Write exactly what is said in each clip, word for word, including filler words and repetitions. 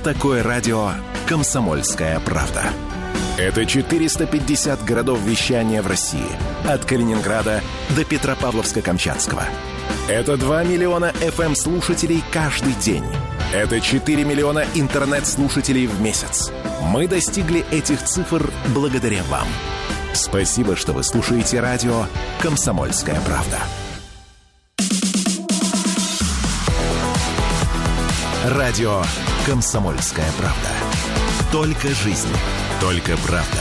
такое радио «Комсомольская правда». Это четыреста пятьдесят городов вещания в России. От Калининграда до Петропавловска-Камчатского. Это два миллиона эф эм-слушателей каждый день. Это четыре миллиона интернет-слушателей в месяц. Мы достигли этих цифр благодаря вам. Спасибо, что вы слушаете радио «Комсомольская правда». Радио «Комсомольская правда». Только жизнь, только правда.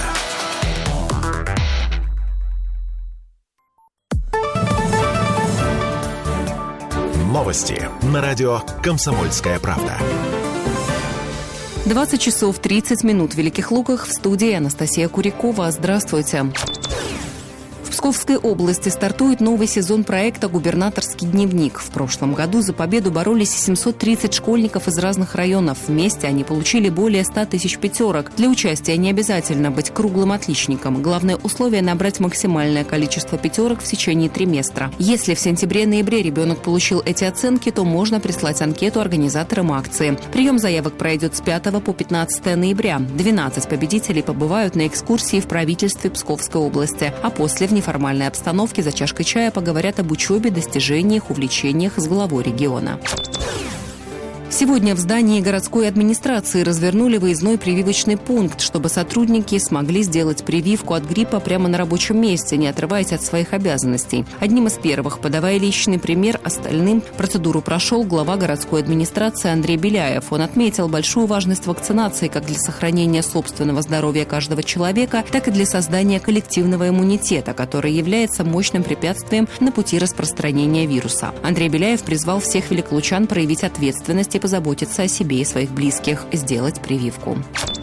Новости на радио «Комсомольская правда». двадцать часов тридцать минут в Великих Луках. В студии Анастасия Курякова. Здравствуйте. В Псковской области стартует новый сезон проекта «Губернаторский дневник». В прошлом году за победу боролись семьсот тридцать школьников из разных районов. Вместе они получили более ста тысяч пятерок. Для участия не обязательно быть круглым отличником. Главное условие – набрать максимальное количество пятерок в течение триместра. Если в сентябре-ноябре ребенок получил эти оценки, то можно прислать анкету организаторам акции. Прием заявок пройдет с пятого по пятнадцатое ноября. двенадцать победителей побывают на экскурсии в правительстве Псковской области, а после в неформальной обстановке за чашкой чая поговорят об учебе, достижениях, увлечениях с главой региона. Сегодня в здании городской администрации развернули выездной прививочный пункт, чтобы сотрудники смогли сделать прививку от гриппа прямо на рабочем месте, не отрываясь от своих обязанностей. Одним из первых, подавая личный пример остальным, процедуру прошел глава городской администрации Андрей Беляев. Он отметил большую важность вакцинации как для сохранения собственного здоровья каждого человека, так и для создания коллективного иммунитета, который является мощным препятствием на пути распространения вируса. Андрей Беляев призвал всех великолучан проявить ответственность и позаботиться о себе и своих близких, сделать прививку.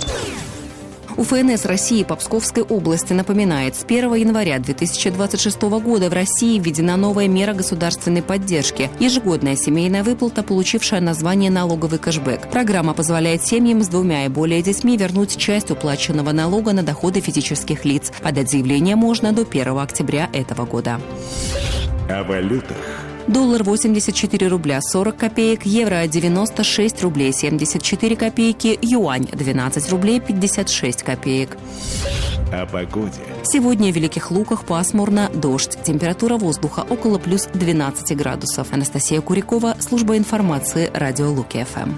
УФНС России по Псковской области напоминает, с первого января две тысячи двадцать шестого года в России введена новая мера государственной поддержки – ежегодная семейная выплата, получившая название налоговый кэшбэк. Программа позволяет семьям с двумя и более детьми вернуть часть уплаченного налога на доходы физических лиц. Подать заявление можно до первого октября этого года. О валютах. Доллар восемьдесят четыре рубля сорок копеек, евро девяносто шесть рублей семьдесят четыре копейки, юань двенадцать рублей пятьдесят шесть копеек. О погоде. Сегодня в Великих Луках пасмурно, дождь. Температура воздуха около плюс двенадцати градусов. Анастасия Курякова, служба информации, радио Луки-ФМ.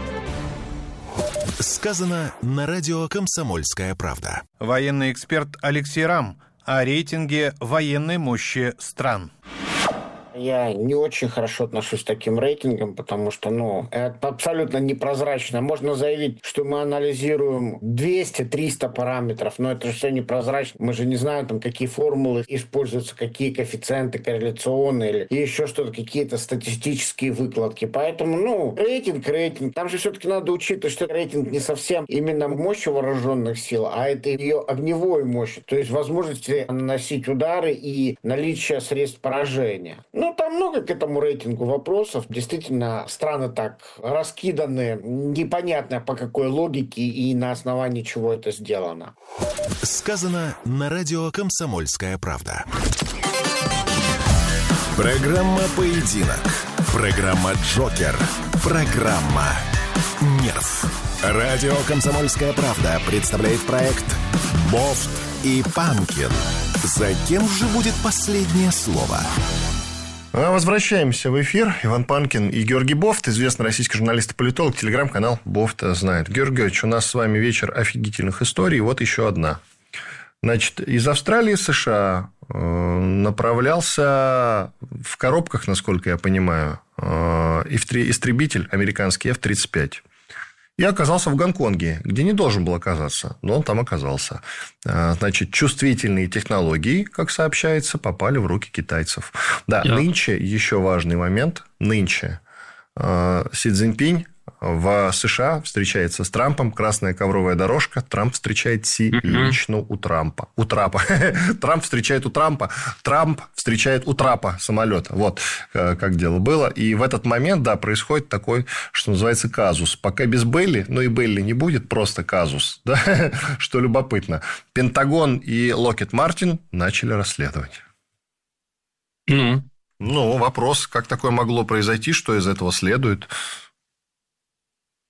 Сказано на радио «Комсомольская правда». Военный эксперт Алексей Рам о рейтинге военной мощи стран. Я не очень хорошо отношусь к таким рейтингам, потому что, ну, это абсолютно непрозрачно. Можно заявить, что мы анализируем двести-триста параметров, но это же все непрозрачно. Мы же не знаем, там, какие формулы используются, какие коэффициенты корреляционные или еще что-то, какие-то статистические выкладки. Поэтому, ну, рейтинг, рейтинг. Там же все-таки надо учитывать, что рейтинг не совсем именно мощь вооруженных сил, а это ее огневой мощь, то есть возможности наносить удары и наличие средств поражения. Ну, там много к этому рейтингу вопросов. Действительно, страны так раскиданы, непонятно по какой логике и на основании чего это сделано. Сказано на радио «Комсомольская правда». Программа «Поединок». Программа «Джокер». Программа «Нерв». Радио «Комсомольская правда» представляет проект «Бофт и Панкин». За кем же будет последнее слово? Возвращаемся в эфир. Иван Панкин и Георгий Бофт, известный российский журналист и политолог, телеграм-канал «Бофт знает». Георгий Георгиевич, у нас с вами вечер офигительных историй. Вот еще одна. Значит, из Австралии США направлялся в коробках, насколько я понимаю, истребитель американский эф тридцать пять. И оказался в Гонконге, где не должен был оказаться, но он там оказался. Значит, чувствительные технологии, как сообщается, попали в руки китайцев. Да, yeah. Нынче еще важный момент. Нынче Си Цзиньпинь в США встречается с Трампом. Красная ковровая дорожка. Трамп встречает Си mm-hmm. лично у Трампа. У Трапа. Трамп встречает у Трампа. Трамп встречает у Трапа самолет. Вот как дело было. И в этот момент, да, происходит такой, что называется, казус. Пока без Белли, но и Белли не будет, просто казус. Да? Что любопытно. Пентагон и Локхид Мартин начали расследовать. Mm. Ну, вопрос, как такое могло произойти, что из этого следует.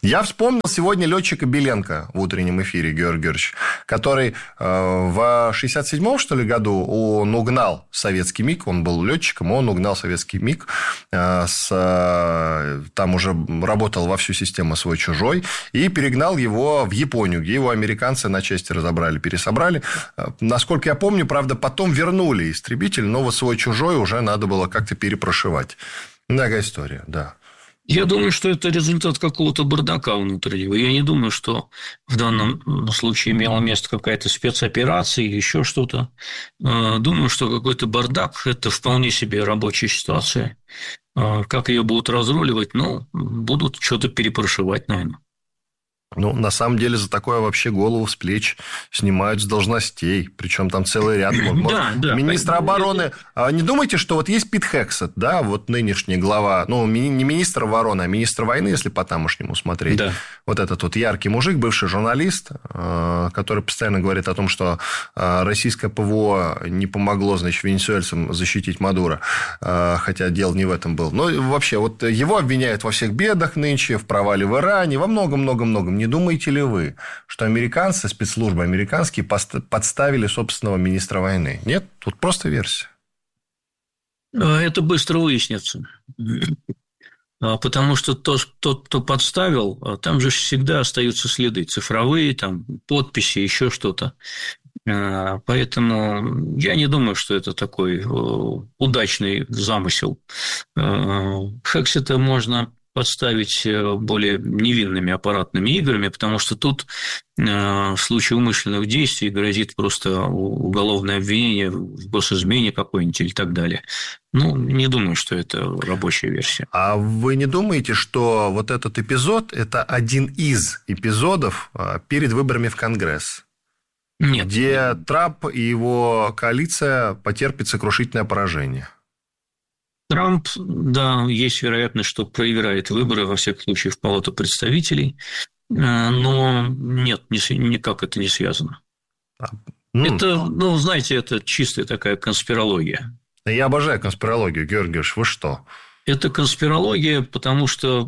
Я вспомнил сегодня летчика Беленко в утреннем эфире, Георгий Георгиевич, который в шестьдесят седьмом, что ли, году он угнал советский МиГ, он был летчиком, он угнал советский МиГ, с, там уже работал во всю систему свой-чужой, и перегнал его в Японию, где его американцы на части разобрали, пересобрали. Насколько я помню, правда, потом вернули истребитель, но вот свой-чужой уже надо было как-то перепрошивать. Такая история, да. Я думаю, что это результат какого-то бардака внутреннего. Я не думаю, что в данном случае имела место какая-то спецоперация или еще что-то. Думаю, что какой-то бардак – это вполне себе рабочая ситуация. Как ее будут разруливать? Ну, будут что-то перепрошивать, наверное. Ну, на самом деле, за такое вообще голову с плеч снимают с должностей. Причем там целый ряд. Да, да. Министр обороны. Не думайте, что вот есть Пит Хексет, да, вот нынешний глава, ну, не министр обороны, а министр войны, если по-тамошнему смотреть. Да. Вот этот вот яркий мужик, бывший журналист, который постоянно говорит о том, что российское ПВО не помогло, значит, венесуэльцам защитить Мадуро, хотя дело не в этом было. Но вообще, вот его обвиняют во всех бедах нынче, в провале в Иране, во многом-многом-многом. Не думаете ли вы, что американцы, спецслужбы американские подставили собственного министра войны? Нет? Тут просто версия. Это быстро выяснится. Потому что тот, тот, кто подставил, там же всегда остаются следы цифровые, там, подписи, еще что-то. Поэтому я не думаю, что это такой удачный замысел. Хексета можно подставить более невинными аппаратными играми, потому что тут в случае умышленных действий грозит просто уголовное обвинение в госизмене какой-нибудь или так далее. Ну, не думаю, что это рабочая версия. А вы не думаете, что вот этот эпизод – это один из эпизодов перед выборами в Конгресс? Нет. Где Трамп и его коалиция потерпят сокрушительное поражение? Трамп, да, есть вероятность, что проиграет выборы, во всяком случае, в Палату представителей, но нет, никак это не связано. Mm. Это, ну, знаете, это чистая такая конспирология. Я обожаю конспирологию, Георгий Георгиевич, вы что? Это конспирология, потому что,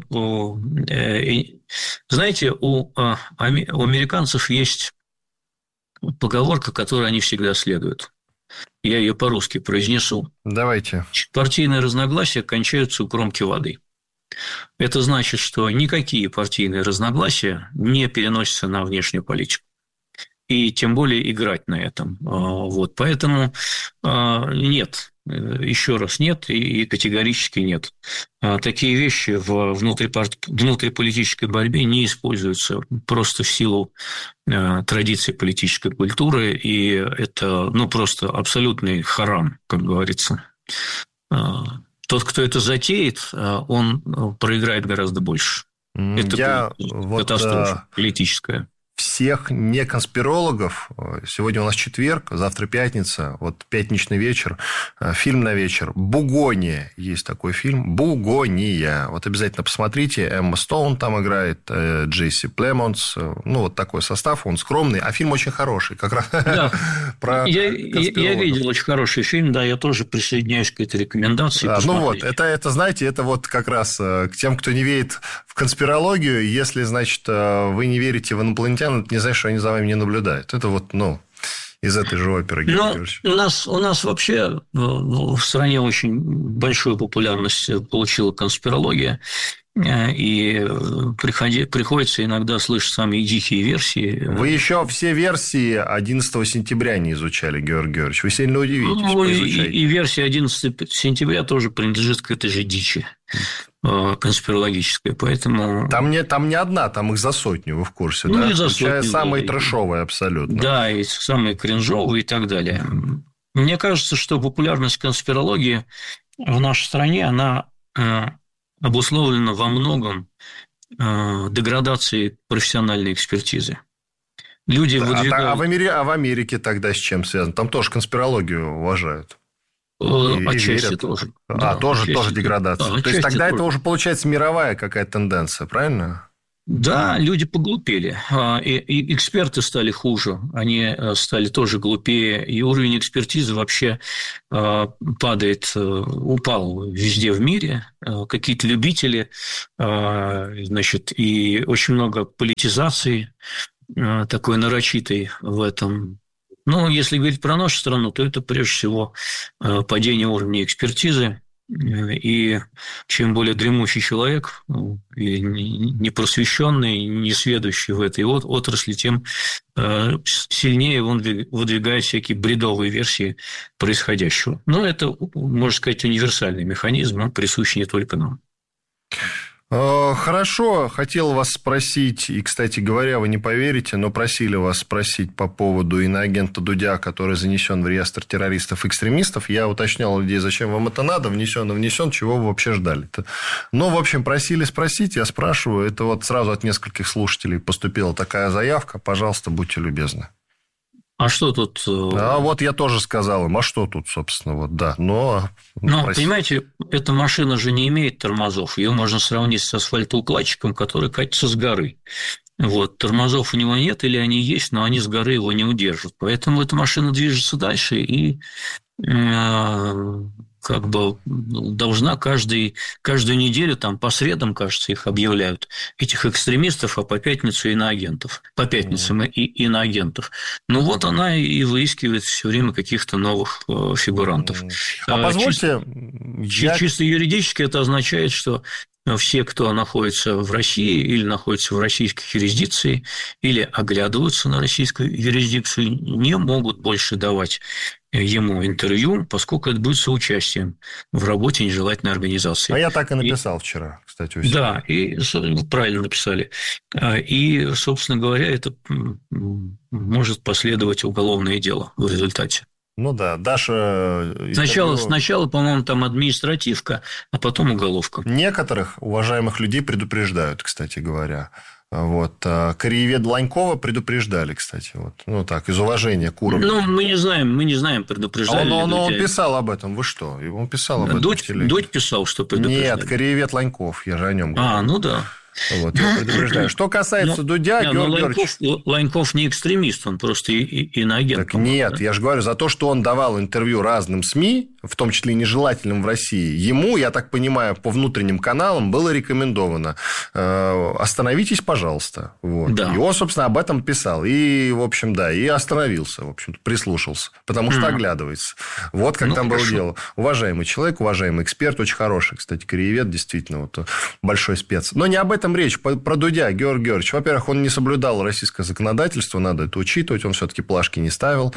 знаете, у американцев есть поговорка, которой они всегда следуют. Я ее по-русски произнесу. Давайте. Партийные разногласия кончаются у кромки воды. Это значит, что никакие партийные разногласия не переносятся на внешнюю политику. И тем более играть на этом. Вот. Поэтому нет, еще раз нет и категорически нет. Такие вещи в внутриполитической борьбе не используются просто в силу традиций политической культуры, и это, ну, просто абсолютный харам, как говорится. Тот, кто это затеет, он проиграет гораздо больше. Это Я катастрофа вот, политическая. Всех неконспирологов, сегодня у нас четверг, завтра пятница, вот пятничный вечер, фильм на вечер «Бугония», есть такой фильм «Бугония», вот обязательно посмотрите, Эмма Стоун там играет, Джесси Племонс, ну, вот такой состав, он скромный, а фильм очень хороший, как раз да. про я, я видел очень хороший фильм, да, я тоже присоединяюсь к этой рекомендации. Да, ну, вот, это, это, знаете, это вот как раз к тем, кто не верит в конспирологию, если, значит, вы не верите в инопланетян, это не значит, что они за вами не наблюдают. Это вот, ну, из этой же оперы. Ну, у нас, у нас вообще ну, в стране очень большую популярность получила конспирология. И приходи, приходится иногда слышать самые дикие версии. Вы еще все версии одиннадцатого сентября не изучали, Георгий Георгиевич. Вы сильно удивитесь. Ну, и, и версия одиннадцатого сентября тоже принадлежит к этой же дичи конспирологической. Поэтому... Там не, там не одна, там их за сотню, вы в курсе, ну, да? И за Включая сотню, самые да, трэшовые абсолютно. Да, и самые кринжовые и так далее. Мне кажется, что популярность конспирологии в нашей стране, она обусловлена во многом деградацией профессиональной экспертизы. Люди а, выдвигают... а, в Америке, а в Америке тогда с чем связано? Там тоже конспирологию уважают. И, отчасти и тоже. А, да, тоже, отчасти, тоже деградация. Да, то есть, тогда тоже. Это уже получается мировая какая-то тенденция, правильно? Да, люди поглупели, и, и эксперты стали хуже, они стали тоже глупее, и уровень экспертизы вообще падает, упал везде в мире, какие-то любители, значит, и очень много политизации такой нарочитой в этом. Но если говорить про нашу страну, то это прежде всего падение уровня экспертизы. И чем более дремучий человек, и непросвещенный, не сведущий в этой отрасли, тем сильнее он выдвигает всякие бредовые версии происходящего. Но это, можно сказать, универсальный механизм, он присущ не только нам. Хорошо, хотел вас спросить, и, кстати говоря, вы не поверите, но просили вас спросить по поводу иноагента Дудя, который занесен в реестр террористов-экстремистов. Я уточнял у людей, зачем вам это надо, внесен и внесен, чего вы вообще ждали-то. Ну, в общем, просили спросить, я спрашиваю, это вот сразу от нескольких слушателей поступила такая заявка, пожалуйста, будьте любезны. А что тут? А вот я тоже сказал им, а что тут, собственно, вот, да. Но, Но понимаете, эта машина же не имеет тормозов. Ее можно сравнить с асфальтоукладчиком, который катится с горы. Вот, тормозов у него нет, или они есть, но они с горы его не удержат. Поэтому эта машина движется дальше и э, как бы должна каждый, каждую неделю, там, по средам, кажется, их объявляют, этих экстремистов, а по пятницу иноагентов. По пятницам и иноагентов. Ну, вот она и выискивает все время каких-то новых фигурантов. А позвольте... Чисто, я... чисто юридически это означает, что все, кто находится в России или находится в российской юрисдикции, или оглядываются на российскую юрисдикцию, не могут больше давать ему интервью, поскольку это будет соучастием в работе нежелательной организации. А я так и написал и... вчера, кстати. У себя. Да, и правильно написали. И, собственно говоря, это может последовать уголовное дело в результате. Ну да, Даша... Сначала, интервью... сначала, по-моему, там административка, а потом уголовка. Некоторых уважаемых людей предупреждают, кстати говоря. Вот. Кореевед Ланькова предупреждали, кстати. Вот. Ну, так, из уважения к уровню. Ну, мы не знаем, мы не знаем, предупреждали. А он, он, он писал об этом. Вы что? Он писал об этом. Дудь, Дудь писал, что предупреждали. Нет, Кореевед Ланьков, я же о нем говорю. А, ну да. Вот, я предупреждаю. Что касается но, Дудя, не, Георгий Ланьков, Ланьков не экстремист, он просто иноагент. Так нет, да? Я же говорю, за то, что он давал интервью разным СМИ, в том числе и нежелательным в России, ему, я так понимаю, по внутренним каналам было рекомендовано э, остановитесь, пожалуйста. Вот. Да. И он, собственно, об этом писал. И, в общем, да, и остановился, в общем-то, прислушался, потому что mm. оглядывается. Вот как ну, там хорошо. Было дело. Уважаемый человек, уважаемый эксперт, очень хороший, кстати, кореевед, действительно, вот, большой спец. Но не об этом речь. Про Дудя, Георгий Георгиевич. Во-первых, он не соблюдал российское законодательство, надо это учитывать. Он все-таки плашки не ставил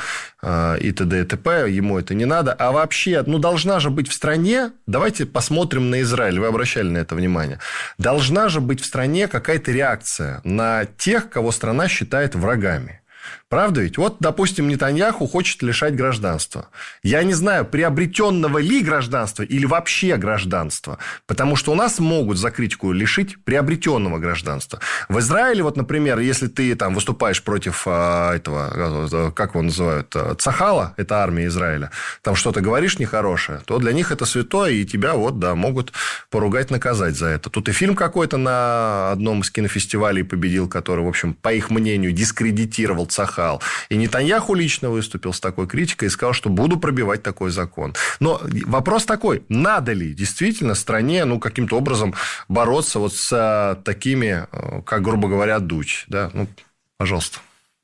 и т.д. и т.п. Ему это не надо. А вообще, ну, должна же быть в стране... Давайте посмотрим на Израиль. Вы обращали на это внимание. Должна же быть в стране какая-то реакция на тех, кого страна считает врагами. Правда ведь? Вот, допустим, Нетаньяху хочет лишать гражданства. Я не знаю, приобретенного ли гражданства или вообще гражданства. Потому что у нас могут за критику лишить приобретенного гражданства. В Израиле, вот, например, если ты там выступаешь против а, этого, как его называют, Цахала, это армия Израиля, там что-то говоришь нехорошее, то для них это святое, и тебя вот, да, могут поругать, наказать за это. Тут и фильм какой-то на одном из кинофестивалей победил, который, в общем, по их мнению, дискредитировал Цахала. И Нетаньяху лично выступил с такой критикой и сказал, что буду пробивать такой закон. Но вопрос такой, надо ли действительно стране ну, каким-то образом бороться вот с такими, как, грубо говоря, Дудь? Да? Ну, пожалуйста.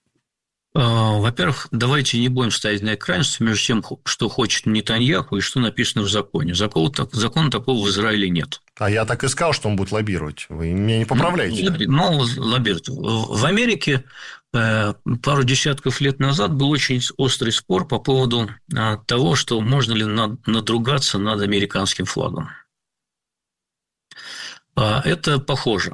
Во-первых, давайте не будем ставить на экранность между тем, что хочет Нетаньяху и что написано в законе. Закона, закона такого в Израиле нет. А я так и сказал, что он будет лоббировать. Вы меня не поправляете. Ну, лоббировать. В Америке пару десятков лет назад был очень острый спор по поводу того, что можно ли надругаться над американским флагом. Это похоже.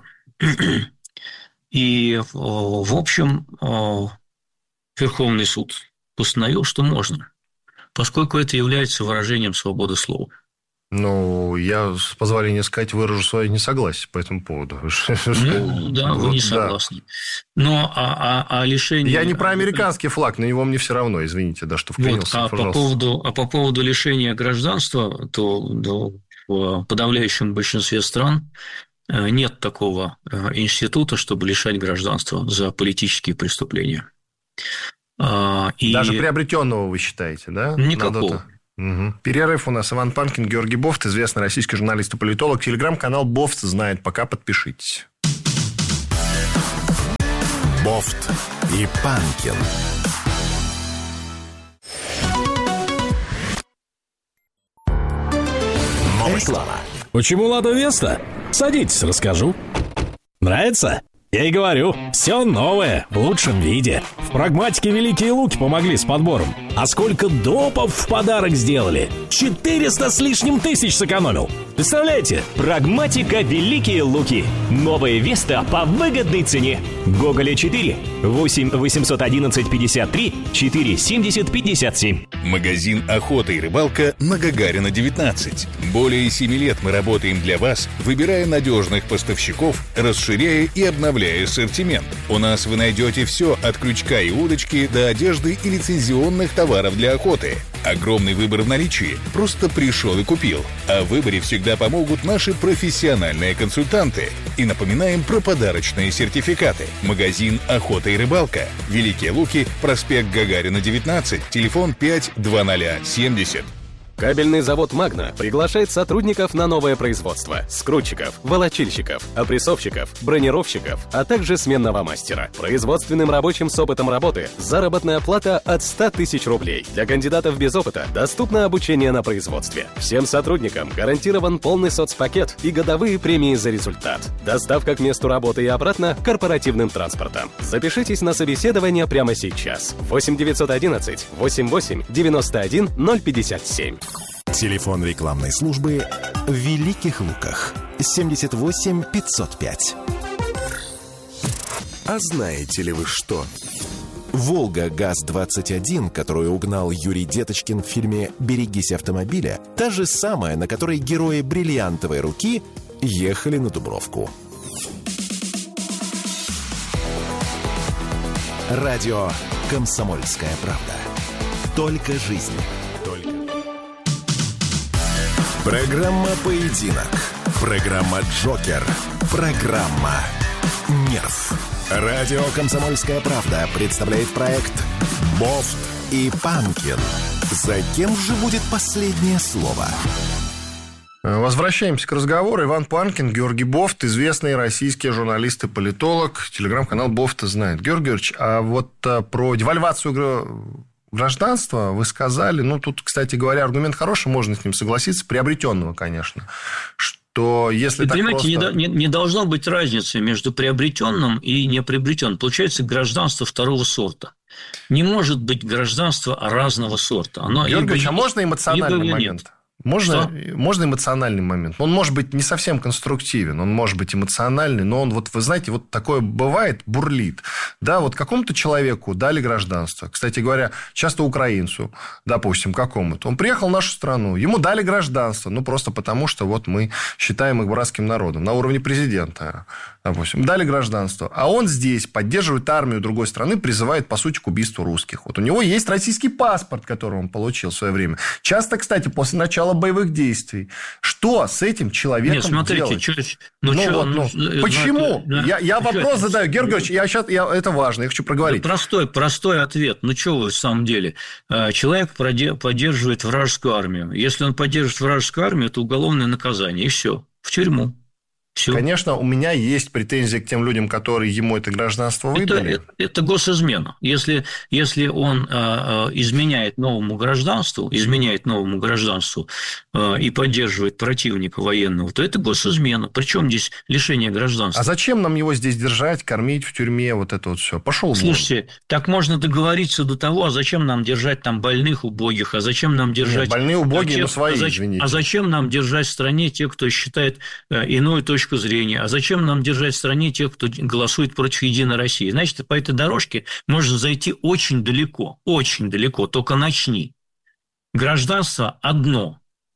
И, в общем, Верховный суд постановил, что можно, поскольку это является выражением свободы слова. Ну, я, с позволения сказать, выражу свое несогласие по этому поводу. Ну, да, вы не согласны. Но а, а, а лишение... Я не про американский флаг, на него мне все равно, извините, да, что вклинился, вот, а по поводу, а по поводу лишения гражданства, то, то в подавляющем большинстве стран нет такого института, чтобы лишать гражданства за политические преступления. И... Даже приобретенного вы считаете, да? Никакого. Угу. Перерыв у нас. Иван Панкин, Георгий Бофт, известный российский журналист и политолог. Телеграм-канал Бофт знает. Пока подпишитесь. Бофт и Панкин. Реклама. Почему Лада Веста? Садитесь, расскажу. Нравится? Я и говорю, все новое, в лучшем виде. В прагматике Великие Луки помогли с подбором. А сколько допов в подарок сделали? четыреста с лишним тысяч сэкономил. Представляете? Прагматика Великие Луки. Новая Веста по выгодной цене. Гоголя четыре. восемь восемьсот одиннадцать пятьдесят три четыре семьдесят пятьдесят семь. Магазин «Охота и рыбалка» на Гагарина, девятнадцать. Более семи лет мы работаем для вас, выбирая надежных поставщиков, расширяя и обновляя ассортимент. У нас вы найдете все от крючка и удочки до одежды и лицензионных товаров для охоты. Огромный выбор в наличии. Просто пришел и купил. А в выборе всегда помогут наши профессиональные консультанты. И напоминаем про подарочные сертификаты. Магазин «Охота и рыбалка». Великие Луки, проспект Гагарина, девятнадцать, телефон пять двадцать семьдесят. Кабельный завод «Магна» приглашает сотрудников на новое производство: скрутчиков, волочильщиков, опрессовщиков, бронировщиков, а также сменного мастера. Производственным рабочим с опытом работы заработная плата от ста тысяч рублей. Для кандидатов без опыта доступно обучение на производстве. Всем сотрудникам гарантирован полный соцпакет и годовые премии за результат. Доставка к месту работы и обратно корпоративным транспортом. Запишитесь на собеседование прямо сейчас. восемь девятьсот одиннадцать восемьдесят восемь девяносто один ноль пятьдесят семь. Телефон рекламной службы в Великих Луках. семьдесят восемь пятьсот пять. А знаете ли вы что? «Волга ГАЗ-двадцать один», которую угнал Юрий Деточкин в фильме «Берегись автомобиля», та же самая, на которой герои «Бриллиантовой руки» ехали на Дубровку. Радио «Комсомольская правда». Только жизнь. Только. Программа «Поединок». Программа «Джокер». Программа «Нерв». Радио «Комсомольская правда» представляет проект «Бофт и Панкин». За кем же будет последнее слово? Возвращаемся к разговору. Иван Панкин, Георгий Бофт, известный российский журналист и политолог. Телеграм-канал Бофта знает. Георгий Георгиевич, а вот про девальвацию гражданства вы сказали, ну, тут, кстати говоря, аргумент хороший, можно с ним согласиться, приобретенного, конечно, что если Вы так понимаете, просто... не, не, не должно быть разницы между приобретенным и неприобретенным. Получается гражданство второго сорта. Не может быть гражданства разного сорта. Оно Георгий Георгиевич, а можно эмоциональный момент? Нет. Можно, можно эмоциональный момент. Он может быть не совсем конструктивен, он может быть эмоциональный, но он, вот вы знаете, вот такое бывает, бурлит. Да, вот какому-то человеку дали гражданство. Кстати говоря, часто украинцу, допустим, какому-то. Он приехал в нашу страну, ему дали гражданство, ну, просто потому, что вот мы считаем их братским народом. На уровне президента, допустим, дали гражданство. А он здесь поддерживает армию другой страны, призывает, по сути, к убийству русских. Вот у него есть российский паспорт, который он получил в свое время. Часто, кстати, после начала боевых действий. Что с этим человеком Нет, смотрите, делать? Чё, ну, ну, чё, вот, ну, ну, почему? Ну, я я вопрос чё, задаю, Георгий Георгиевич, я сейчас, я, это важно, я хочу проговорить. Простой, простой ответ. Ну, что вы, в самом деле? Человек поддерживает вражескую армию. Если он поддерживает вражескую армию, это уголовное наказание. И все. В тюрьму. Все. Конечно, у меня есть претензии к тем людям, которые ему это гражданство выдали. Это, это, это госизмена. Если, если он э, изменяет новому гражданству, изменяет новому гражданству э, и поддерживает противника военного, то это госизмена. Причем здесь лишение гражданства. А зачем нам его здесь держать, кормить в тюрьме, вот это вот все? Пошел. Слушайте, вон. Так можно договориться до того, а зачем нам держать там больных, убогих, а зачем нам держать... Нет, больные, убогие, а но свои, а зачем, извините. А зачем нам держать в стране тех, кто считает э, иную точку зрения. А зачем нам держать в стране тех, кто голосует против «Единой России»? Значит, по этой дорожке можно зайти очень далеко, очень далеко, только начни. Гражданство одно.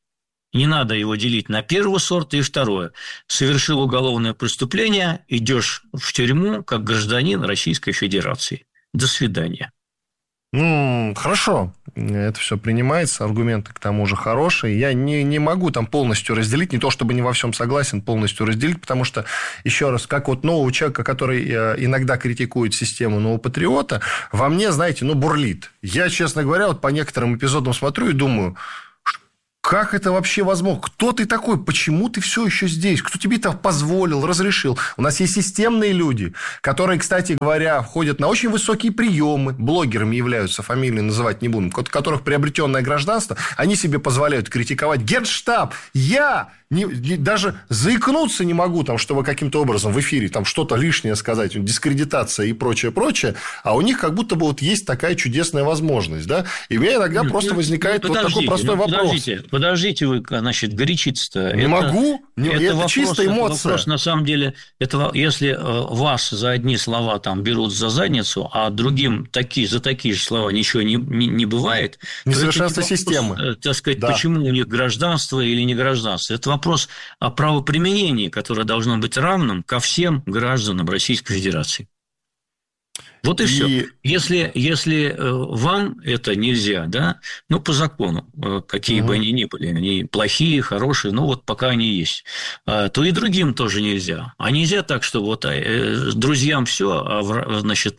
Не надо его делить на первого сорта и второе. Совершил уголовное преступление, идешь в тюрьму как гражданин Российской Федерации. До свидания. Ну, хорошо, это все принимается, аргументы к тому же хорошие. Я не, не могу там полностью разделить, не то чтобы не во всем согласен, полностью разделить, потому что, еще раз, как вот нового человека, который иногда критикует систему нового патриота, во мне, знаете, ну, бурлит. Я, честно говоря, вот по некоторым эпизодам смотрю и думаю... Как это вообще возможно? Кто ты такой? Почему ты все еще здесь? Кто тебе это позволил, разрешил? У нас есть системные люди, которые, кстати говоря, ходят на очень высокие приемы, блогерами являются, фамилии называть не будем, у которых приобретенное гражданство, они себе позволяют критиковать Генштаб. Я не, не, даже заикнуться не могу, там, чтобы каким-то образом в эфире там, что-то лишнее сказать, дискредитация и прочее, прочее, а у них как будто бы вот есть такая чудесная возможность. Да? И у меня иногда ну, просто возникает ну, вот такой простой ну, вопрос. Подождите, подождите вы, значит, горячиться-то. Не это, могу, не, это, это вопрос, чистая эмоция. Это вопрос, на самом деле, это, если вас за одни слова там, берут за задницу, а другим такие, за такие же слова ничего не, не, не бывает. Несовершенство системы. Так сказать, да. Почему у них гражданство или не гражданство? Это вопрос о правоприменении, которое должно быть равным ко всем гражданам Российской Федерации. Вот и, и... все. Если, если вам это нельзя, да, ну, по закону, какие угу. бы они ни были, они плохие, хорошие, ну, вот пока они есть, то и другим тоже нельзя. А нельзя так, что вот друзьям все, а, значит,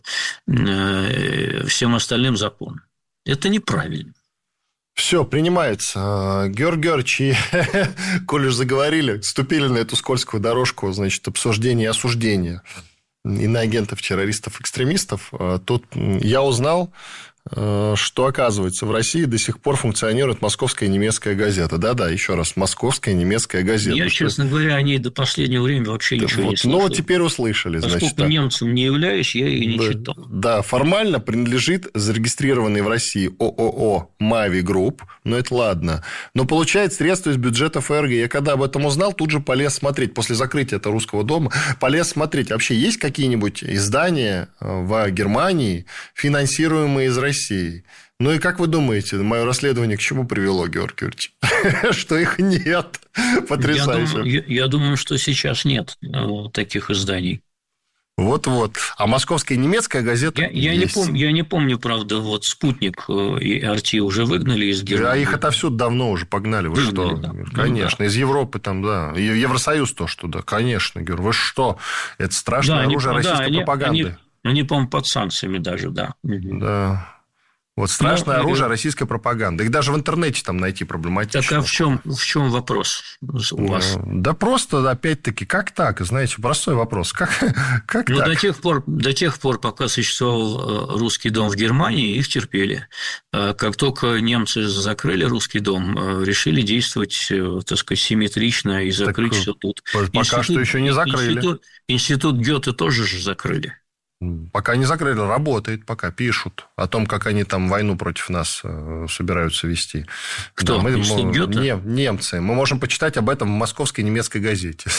всем остальным закон. Это неправильно. Все, принимается. Георгий Георгиевич, и, коль уж заговорили, ступили на эту скользкую дорожку, значит, обсуждения и осуждения иноагентов, террористов, экстремистов. Тут я узнал, что, оказывается, в России до сих пор функционирует московская немецкая газета. Да-да, еще раз, московская немецкая газета. Я, что... честно говоря, о ней до последнего времени вообще ничего вот, не слышал. Ну, вот теперь услышали. Поскольку значит, так. немцем не являюсь, я ее не да, читал. Да, формально принадлежит зарегистрированной в России ООО «Мави Групп», но это ладно. Но получает средства из бюджета ФРГ. Я когда об этом узнал, тут же полез смотреть. После закрытия этого Русского дома полез смотреть. Вообще есть какие-нибудь издания в Германии, финансируемые из России? России. Ну и как вы думаете, мое расследование к чему привело, Георгий Георгиевич? Что их нет. Потрясающе. Я думаю, я, я думаю, что сейчас нет таких изданий. Вот-вот. А московская немецкая газета я, я, не помню, я не помню, правда, вот «Спутник» и «Арти» уже выгнали из Германии. А их отовсюду давно уже погнали. Вы выгнали, что? Да. Конечно. Ну, да. Из Европы там, да. Евросоюз тоже туда. Конечно, Георгий. Вы что? Это страшное да, оружие они, российской да, пропаганды. Они, они, по-моему, под санкциями даже, да. Да. Вот страшное ну, оружие и... российской пропаганды. Их даже в интернете там найти проблематично. Так а в чем, в чем вопрос у вас? Да просто, опять-таки, как так? Знаете, простой вопрос. Как, как ну, так? До тех пор, до тех пор, пока существовал Русский дом в Германии, их терпели. Как только немцы закрыли Русский дом, решили действовать, так сказать, симметрично и закрыть так, все тут. Пока институт, что еще не закрыли. Институт, институт Гёте тоже же закрыли. Пока не закрыли, работает, пока пишут о том, как они там войну против нас собираются вести. Кто? Да, мы, Институт Гёте? Не, немцы. Мы можем почитать об этом в московской немецкой газете.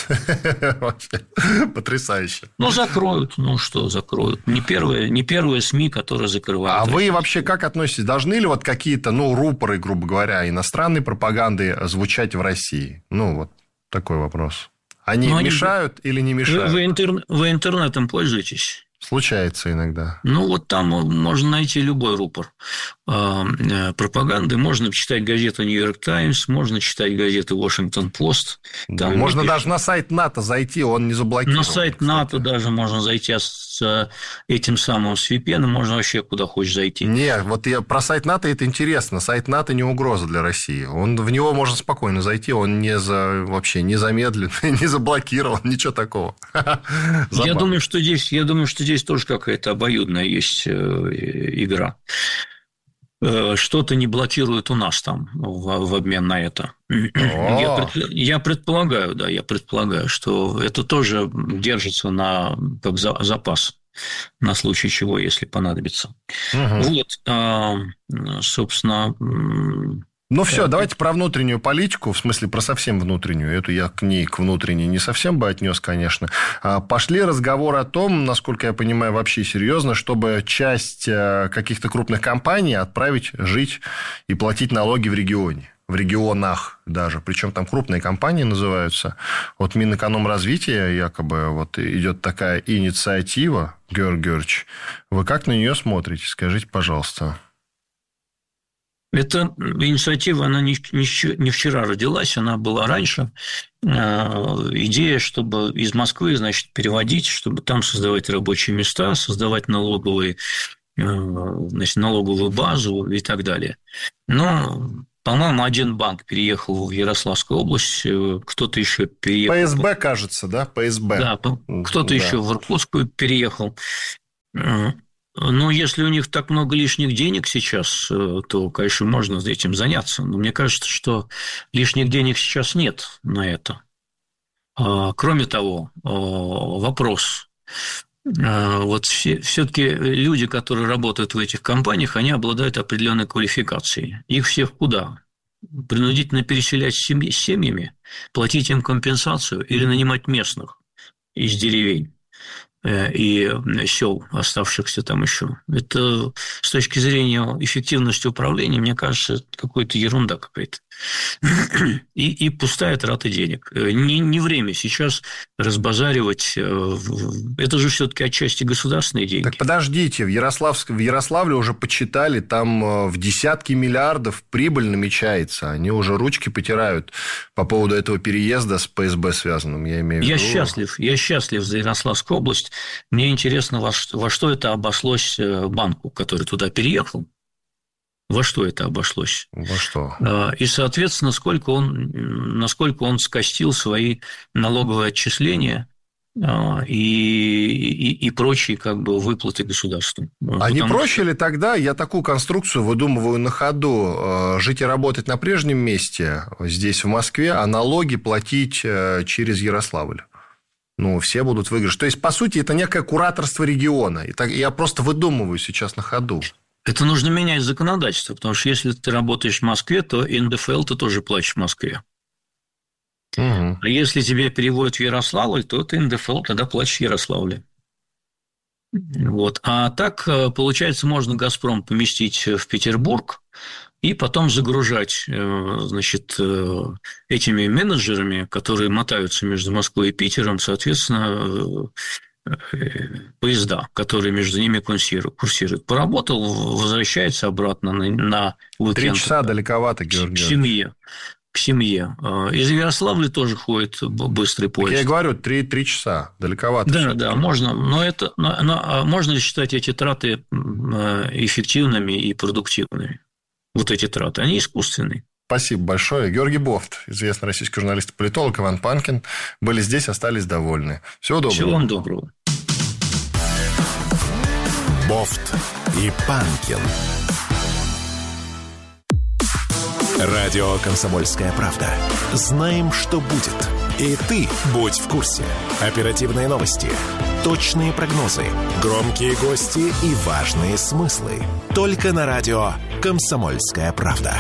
Потрясающе. Ну, закроют. Ну, что закроют? Не первые, не первые СМИ, которые закрывают. А вы вообще как относитесь? Должны ли вот какие-то, ну, рупоры, грубо говоря, иностранной пропаганды звучать в России? Ну, вот такой вопрос. Они Но мешают они... или не мешают? Вы, вы, интер... вы интернетом пользуетесь? Случается иногда. Ну, вот там можно найти любой рупор пропаганды. Можно читать газету «Нью-Йорк Таймс», можно читать газету «Вашингтон-Пост». Да, можно даже на сайт НАТО зайти, он не заблокирован. На сайт кстати. НАТО даже можно зайти с этим самым с ви пи эн, можно вообще куда хочешь зайти. Не, вот я про сайт НАТО это интересно. Сайт НАТО не угроза для России. Он, в него можно спокойно зайти, он не за, вообще не замедлен, не заблокирован, ничего такого. Я думаю, что здесь, я думаю, что здесь тоже какая-то обоюдная есть игра. Что-то не блокирует у нас там в, в обмен на это. Я, пред, я предполагаю, да, я предполагаю, что это тоже держится на как за, запас на случай чего, если понадобится. Угу. Вот, собственно. Ну, все, давайте про внутреннюю политику, в смысле, про совсем внутреннюю. Эту я к ней, к внутренней, не совсем бы отнес, конечно. Пошли разговоры о том, насколько я понимаю, вообще серьезно, чтобы часть каких-то крупных компаний отправить жить и платить налоги в регионе. В регионах даже. Причем там крупные компании называются. Вот Минэкономразвития якобы вот идет такая инициатива, Георгий Георгиевич. Вы как на нее смотрите? Скажите, пожалуйста. Эта инициатива, она не, не, не вчера родилась, она была раньше. Идея, чтобы из Москвы, значит, переводить, чтобы там создавать рабочие места, создавать налоговые, значит, налоговую базу и так далее. Но, по-моему, один банк переехал в Ярославскую область, кто-то еще переехал. Пэ Эс Бэ, кажется, да? Пэ Эс Бэ. Да, кто-то да. еще в Иркутскую переехал. Но если у них так много лишних денег сейчас, то, конечно, можно этим заняться. Но мне кажется, что лишних денег сейчас нет на это. Кроме того, вопрос. Вот все-таки люди, которые работают в этих компаниях, они обладают определенной квалификацией. Их всех куда? Принудительно переселять с семьями, платить им компенсацию или нанимать местных из деревень и сел, оставшихся там еще. Это с точки зрения эффективности управления, мне кажется, какая-то ерунда какая-то. И, и пустая трата денег. Не, не время сейчас разбазаривать. Это же все-таки отчасти государственные деньги. Так подождите, в, Ярославск... в Ярославле уже подсчитали, там в десятки миллиардов прибыль намечается. Они уже ручки потирают по поводу этого переезда с Пэ Эс Бэ связанным, я имею в виду. Я счастлив, я счастлив за Ярославскую область. Мне интересно, во что, во что это обошлось банку, который туда переехал. Во что это обошлось? Во что? И, соответственно, сколько он, насколько он скостил свои налоговые отчисления и, и, и прочие как бы выплаты государству. А не проще что... ли тогда, я такую конструкцию выдумываю на ходу, жить и работать на прежнем месте, здесь, в Москве, а налоги платить через Ярославль? Ну, все будут выигрыш. То есть, по сути, это некое кураторство региона. И так, я просто выдумываю сейчас на ходу. Это нужно менять законодательство, потому что если ты работаешь в Москве, то эн дэ эф эл ты тоже платишь в Москве. Угу. А если тебя переводят в Ярославль, то ты эн дэ эф эл тогда платишь в Ярославле. Вот. А так, получается, можно «Газпром» поместить в Петербург и потом загружать, значит, этими менеджерами, которые мотаются между Москвой и Питером, соответственно, поезда, которые между ними курсируют. Поработал, возвращается обратно на, на уикенд. Три часа далековато, Георгий. К семье. К семье. Из Ярославля тоже ходит быстрый поезд. Так я говорю, три, три часа далековато. Да, да, можно. Но, это, но, но можно ли считать эти траты эффективными и продуктивными? Вот эти траты, они искусственные. Спасибо большое. Георгий Бофт, известный российский журналист и политолог, Иван Панкин, были здесь, остались довольны. Всего доброго. Всего вам доброго. Бофт и Панкин. Радио «Комсомольская правда». Знаем, что будет. И ты будь в курсе. Оперативные новости, точные прогнозы, громкие гости и важные смыслы. Только на радио «Комсомольская правда».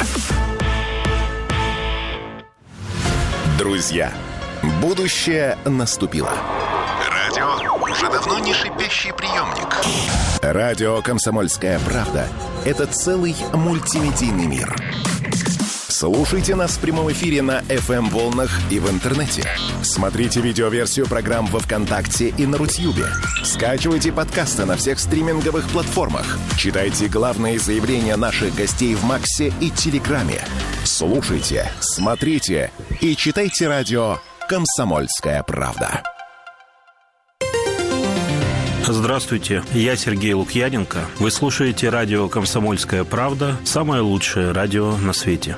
Друзья, будущее наступило. Радио уже давно не шипящий приемник. Радио «Комсомольская правда» — это целый мультимедийный мир. Слушайте нас в прямом эфире на эф эм-волнах и в интернете. Смотрите видеоверсию программ во ВКонтакте и на Рутьюбе. Скачивайте подкасты на всех стриминговых платформах. Читайте главные заявления наших гостей в Максе и Телеграме. Слушайте, смотрите и читайте радио «Комсомольская правда». Здравствуйте, я Сергей Лукьяненко. Вы слушаете радио «Комсомольская правда», самое лучшее радио на свете.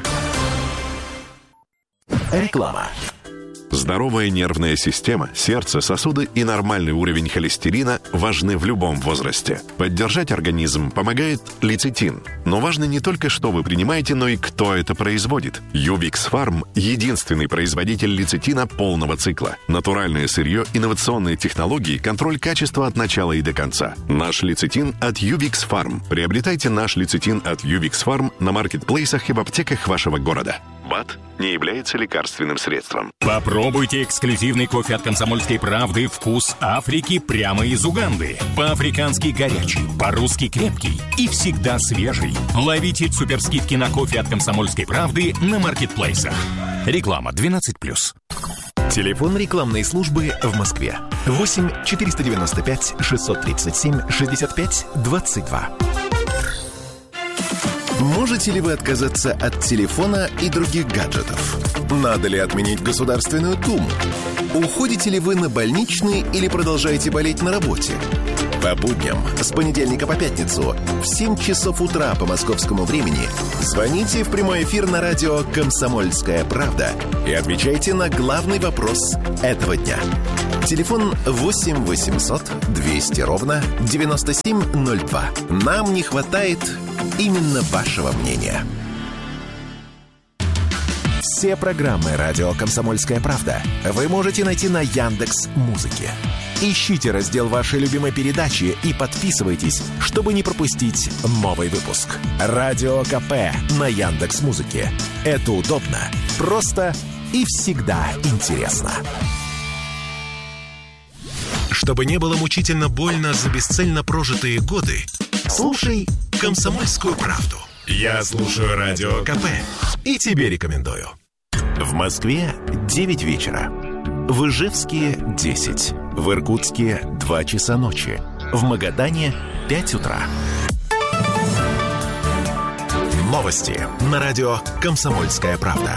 Реклама. Здоровая нервная система, сердце, сосуды и нормальный уровень холестерина важны в любом возрасте. Поддержать организм помогает лецитин. Но важно не только, что вы принимаете, но и кто это производит. Ювикс Фарм – единственный производитель лецитина полного цикла. Натуральное сырье, инновационные технологии, контроль качества от начала и до конца. Наш лецитин от Ювикс Фарм. Приобретайте наш лецитин от Ювикс Фарм на маркетплейсах и в аптеках вашего города. БАД не является лекарственным средством. Попробуйте эксклюзивный кофе от «Комсомольской правды» «Вкус Африки» прямо из Уганды. По-африкански горячий, по-русски крепкий и всегда свежий. Ловите суперскидки на кофе от «Комсомольской правды» на маркетплейсах. Реклама двенадцать плюс. Телефон рекламной службы в Москве. восемь четыреста девяносто пять шестьсот тридцать семь шестьдесят пять двадцать два. Можете ли вы отказаться от телефона и других гаджетов? Надо ли отменить Государственную Думу? Уходите ли вы на больничный или продолжаете болеть на работе? По будням с понедельника по пятницу в семь часов утра по московскому времени звоните в прямой эфир на радио «Комсомольская правда» и отвечайте на главный вопрос этого дня. Телефон восемь восемьсот двести ровно девяносто семь ноль два. Нам не хватает именно вашего мнения. Все программы «Радио Комсомольская правда» вы можете найти на Яндекс.Музыке. Ищите раздел вашей любимой передачи и подписывайтесь, чтобы не пропустить новый выпуск. Радио КП на Яндекс.Музыке. Это удобно, просто и всегда интересно. Чтобы не было мучительно больно за бесцельно прожитые годы, слушай «Комсомольскую правду». Я слушаю Радио КП и тебе рекомендую. В Москве девять вечера. В Ижевске десять. В Иркутске два часа ночи. В Магадане пять утра. Новости на радио «Комсомольская правда».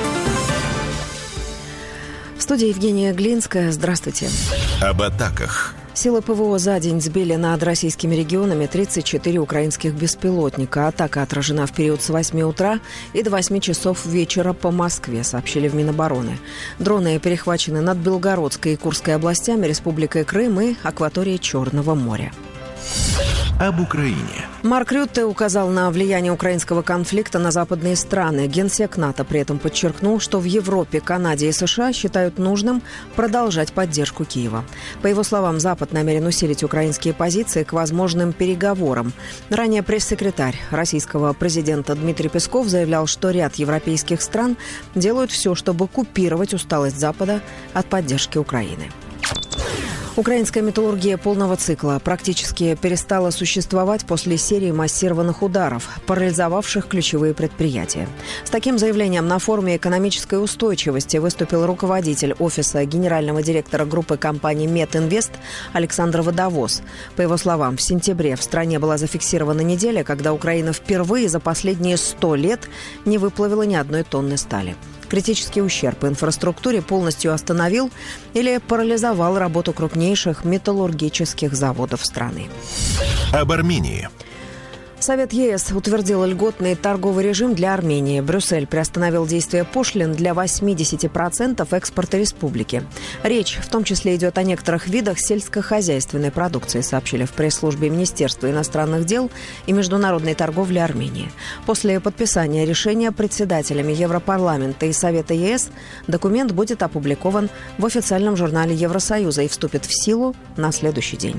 В студии Евгения Глинская. Здравствуйте. Об атаках. Силы ПВО за день сбили над российскими регионами тридцать четыре украинских беспилотника. Атака отражена в период с восьми утра и до восьми часов вечера по Москве, сообщили в Минобороны. Дроны перехвачены над Белгородской и Курской областями, Республикой Крым и акваторией Черного моря. Об Украине. Марк Рютте указал на влияние украинского конфликта на западные страны. Генсек НАТО при этом подчеркнул, что в Европе, Канаде и США считают нужным продолжать поддержку Киева. По его словам, Запад намерен усилить украинские позиции к возможным переговорам. Ранее пресс-секретарь российского президента Дмитрий Песков заявлял, что ряд европейских стран делают все, чтобы купировать усталость Запада от поддержки Украины. Украинская металлургия полного цикла практически перестала существовать после серии массированных ударов, парализовавших ключевые предприятия. С таким заявлением на форуме экономической устойчивости выступил руководитель офиса генерального директора группы компаний «Метинвест» Александр Водовоз. По его словам, в сентябре в стране была зафиксирована неделя, когда Украина впервые за последние сто лет не выплавила ни одной тонны стали. Критический ущерб по инфраструктуре полностью остановил или парализовал работу крупнейших металлургических заводов страны. Об Армении. Совет ЕС утвердил льготный торговый режим для Армении. Брюссель приостановил действие пошлин для восемьдесят процентов экспорта республики. Речь в том числе идет о некоторых видах сельскохозяйственной продукции, сообщили в пресс-службе Министерства иностранных дел и международной торговли Армении. После подписания решения председателями Европарламента и Совета ЕС документ будет опубликован в официальном журнале Евросоюза и вступит в силу на следующий день.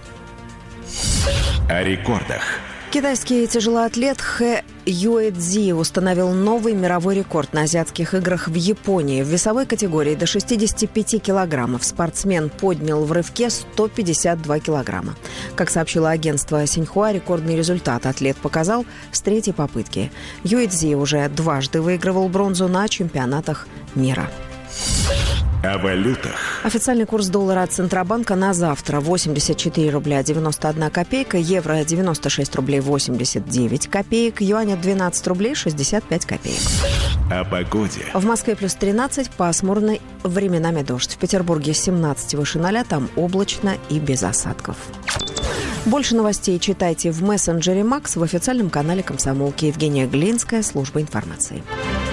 О рекордах. Китайский тяжелоатлет Хэ Юэцзи установил новый мировой рекорд на азиатских играх в Японии. В весовой категории до шестидесяти пяти килограммов спортсмен поднял в рывке сто пятьдесят два килограмма. Как сообщило агентство Синьхуа, рекордный результат атлет показал с третьей попытки. Юэцзи уже дважды выигрывал бронзу на чемпионатах мира. О валютах. Официальный курс доллара от Центробанка на завтра восемьдесят четыре рубля девяносто одна копейка, евро девяносто шесть рублей восемьдесят девять копеек, юаня двенадцать рублей шестьдесят пять копеек. О погоде. В Москве плюс тринадцать, пасмурно, временами дождь. В Петербурге семнадцать выше ноля, там облачно и без осадков. Больше новостей читайте в мессенджере Макс в официальном канале Комсомолки. Евгения Глинская, служба информации.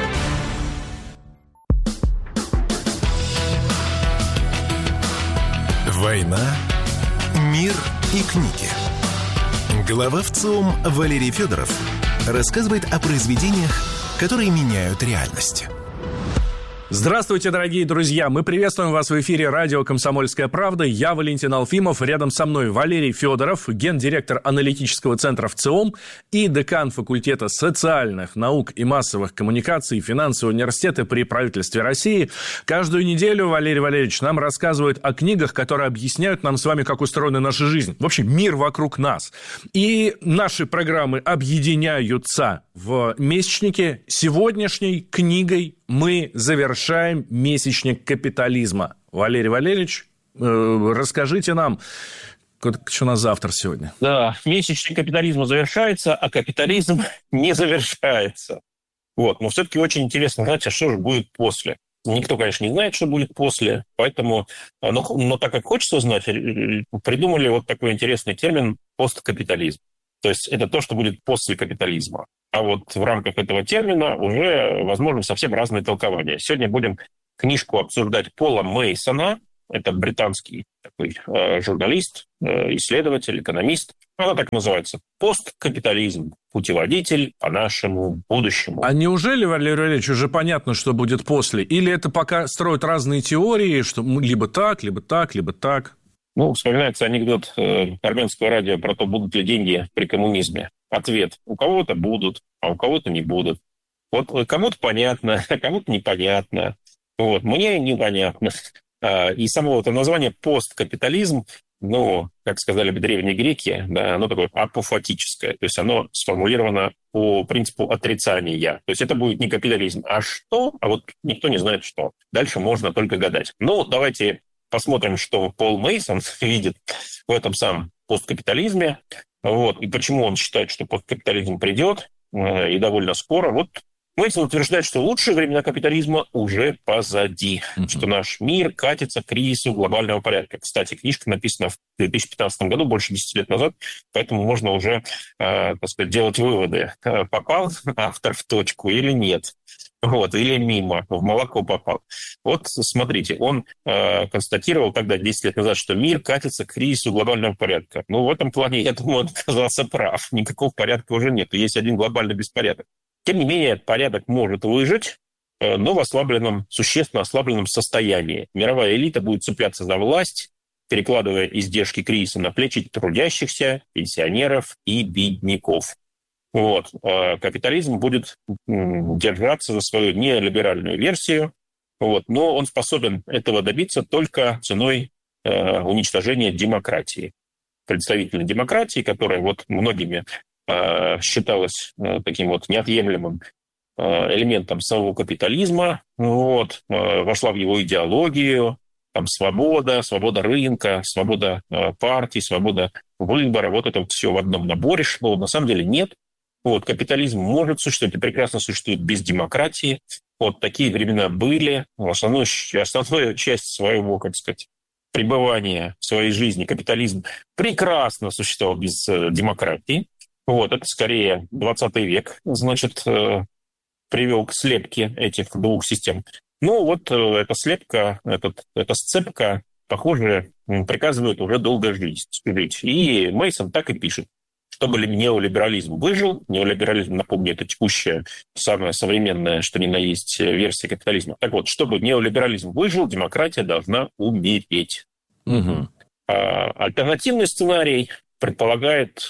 Война, мир и книги. Глава ВЦИОМ Валерий Федоров рассказывает о произведениях, которые меняют реальность. Здравствуйте, дорогие друзья! Мы приветствуем вас в эфире радио «Комсомольская правда». Я Валентин Алфимов. Рядом со мной Валерий Федоров, гендиректор аналитического центра ВЦИОМ и декан факультета социальных наук и массовых коммуникаций финансового университета при правительстве России. Каждую неделю Валерий Валерьевич нам рассказывает о книгах, которые объясняют нам с вами, как устроена наша жизнь. В общем, мир вокруг нас. И наши программы объединяются в месячнике. Сегодняшней книгой мы завершаем месячник капитализма. Валерий Валерьевич, э, расскажите нам, Что у нас завтра сегодня? Да, месячный капитализма завершается, а капитализм не завершается. Вот. Но все-таки очень интересно знать, а что же будет после. Никто, конечно, не знает, что будет после, поэтому, но, но так как хочется знать, придумали вот такой интересный термин «посткапитализм». То есть это то, что будет после капитализма. А вот в рамках этого термина уже возможны совсем разные толкования. Сегодня будем книжку обсуждать Пола Мейсона. Это британский такой э, журналист, э, исследователь, экономист. Она так называется. «Посткапитализм. Путеводитель по нашему будущему». А неужели, Валерий Валерьевич, уже понятно, что будет после? Или это пока строят разные теории, что либо так, либо так, либо так? Ну, вспоминается анекдот э, армянского радио про то, будут ли деньги при коммунизме. Ответ. У кого-то будут, а у кого-то не будут. Вот кому-то понятно, а кому-то непонятно. Вот. Мне непонятно. И само это название «посткапитализм», ну, как сказали бы древние греки, да, оно такое апофатическое, то есть оно сформулировано по принципу отрицания. То есть это будет не капитализм, а что? А вот никто не знает, что. Дальше можно только гадать. Ну, давайте посмотрим, что Пол Мейсон видит в этом самом посткапитализме, вот, и почему он считает, что посткапитализм придет, и довольно скоро. Вот Мейсон утверждает, что лучшие времена капитализма уже позади, mm-hmm. что наш мир катится к кризису глобального порядка. Кстати, книжка написана в две тысячи пятнадцатом году, больше десяти лет назад, поэтому можно уже, э, так сказать, делать выводы. Попал автор в точку или нет? Вот, или мимо, в молоко попал. Вот смотрите, он э, констатировал тогда, десять лет назад, что мир катится к кризису глобального порядка. Ну, в этом плане, я думаю, он оказался прав. Никакого порядка уже нет. Есть один глобальный беспорядок. Тем не менее, порядок может выжить, но в ослабленном, существенно ослабленном состоянии. Мировая элита будет цепляться за власть, перекладывая издержки кризиса на плечи трудящихся, пенсионеров и бедняков. Вот. Капитализм будет держаться за свою неолиберальную версию, вот, но он способен этого добиться только ценой уничтожения демократии. Представительной демократии, которая вот многими считалось таким вот неотъемлемым элементом самого капитализма, вот, вошла в его идеологию, там свобода, свобода рынка, свобода партий, свобода выбора, вот это вот все в одном наборе шло. На самом деле нет. Вот, капитализм может существовать и прекрасно существует без демократии. Вот такие времена были. Основную, основную часть своего, как сказать, пребывания в своей жизни капитализм прекрасно существовал без демократии. Вот, это скорее двадцатый век, значит, привел к слепке этих двух систем. Ну, вот эта слепка, этот, эта сцепка, похоже, приказывает уже долго жить. И Мейсон так и пишет, чтобы неолиберализм выжил. Неолиберализм, напомню, это текущая, самая современная, что ни на есть, версия капитализма. Так вот, чтобы неолиберализм выжил, демократия должна умереть. Угу. А, альтернативный сценарий предполагает,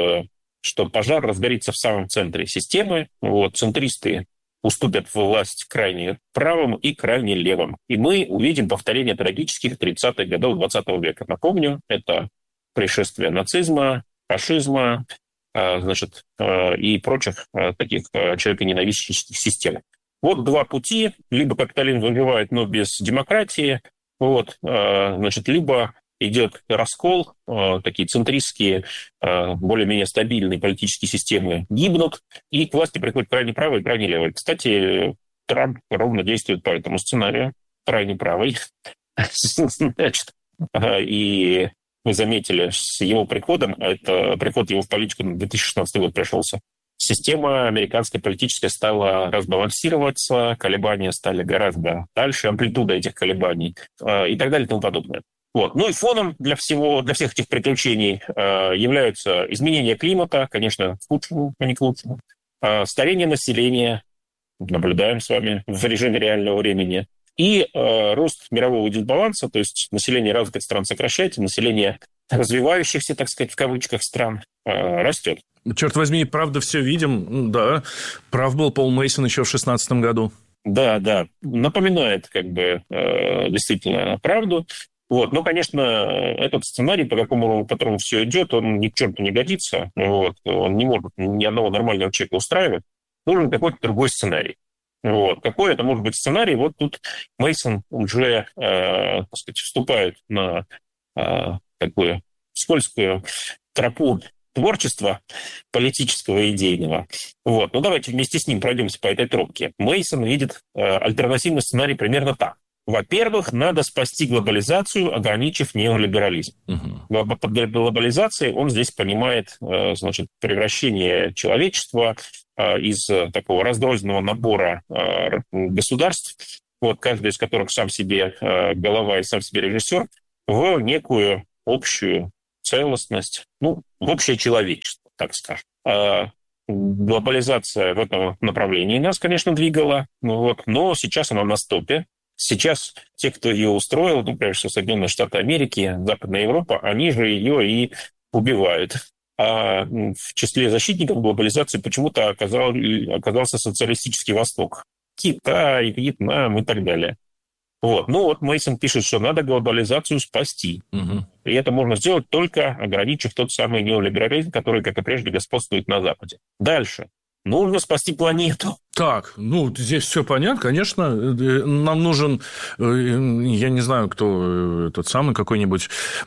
что пожар разгорится в самом центре системы. Вот, центристы уступят власть крайне правым и крайне левым. И мы увидим повторение трагических тридцатых годов двадцатого века. Напомню, это пришествие нацизма, фашизма, значит, и прочих таких человеконенавистных систем. Вот два пути. Либо капитализм выживает, но без демократии, вот, значит, либо идет раскол, такие центристские, более-менее стабильные политические системы гибнут, и к власти приходят крайне правые и крайне левые. Кстати, Трамп ровно действует по этому сценарию, крайне правый. Значит, и вы заметили, с его приходом, это приход его в политику на две тысячи шестнадцатый год пришелся, система американская политическая стала разбалансироваться, колебания стали гораздо дальше, амплитуда этих колебаний и так далее и тому подобное. Вот. Ну и фоном для всего, для всех этих приключений э, являются изменения климата, конечно, к лучшему, а не к лучшему, э, старение населения, наблюдаем с вами в режиме реального времени, и э, рост мирового дисбаланса, то есть население развитых стран сокращается, население развивающихся, так сказать, в кавычках стран э, растет. Черт возьми, правда, все видим, да, прав был Пол Мейсон еще в шестнадцатом году. Да, да, напоминает как бы э, действительно правду. Вот. Но, конечно, этот сценарий, по какому, по которому все идет, он ни к черту не годится. Вот. Он не может ни одного нормального человека устраивать. Нужен какой-то другой сценарий. Вот. Какой это может быть сценарий? Вот тут Мейсон уже, э, так сказать, вступает на э, такую скользкую тропу творчества политического и идейного. Вот. Ну, давайте вместе с ним пройдемся по этой тропке. Мейсон видит э, альтернативный сценарий примерно так. Во-первых, надо спасти глобализацию, ограничив неолиберализм. Uh-huh. Под глобализацией он здесь понимает, э, значит, превращение человечества э, из такого раздрозненного набора э, государств, вот, каждый из которых сам себе э, голова и сам себе режиссер, в некую общую целостность, ну, в общее человечество, так скажем. А глобализация в этом направлении нас, конечно, двигала, ну, вот, но сейчас она на стопе. Сейчас те, кто ее устроил, ну, прежде всего Соединенные Штаты Америки, Западная Европа, они же ее и убивают. А в числе защитников глобализации почему-то оказал, оказался социалистический Восток. Китай, Вьетнам и так далее. Вот. Ну вот Мейсон пишет, что надо глобализацию спасти. Угу. И это можно сделать только ограничив тот самый неолиберализм, который, как и прежде, господствует на Западе. Дальше. Нужно спасти планету. Так, ну, здесь все понятно, конечно. Нам нужен, я не знаю, кто тот самый, какой-нибудь